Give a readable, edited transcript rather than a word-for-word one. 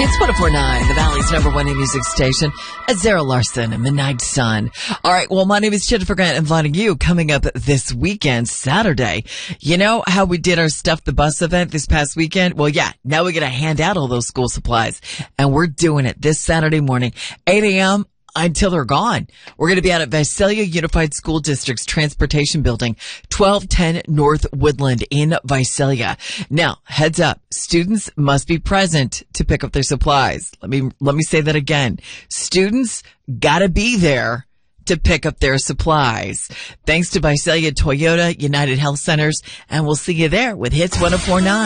It's 104.9, the Valley's #1 music station. Zara Larson and Midnight Sun. All right, well, my name is Jennifer Grant, inviting you coming up this weekend, Saturday. You know how we did our Stuff the Bus event this past weekend? Well, yeah, now we're going to hand out all those school supplies. And we're doing it this Saturday morning, 8 a.m. until they're gone. We're going to be out at Visalia Unified School District's Transportation Building, 1210 North Woodland in Visalia. Now, heads up, students must be present to pick up their supplies. Let me say that again. Students gotta be there to pick up their supplies. Thanks to Visalia Toyota, United Health Centers, and we'll see you there with Hits 104.9.